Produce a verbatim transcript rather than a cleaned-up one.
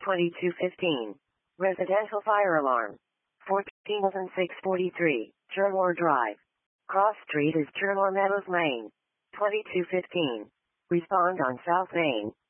twenty-two fifteen. Residential fire alarm. fourteen thousand six hundred forty-three, Turmore Drive. Cross Street is Turmore Meadows Lane. twenty-two fifteen. Respond on South Main.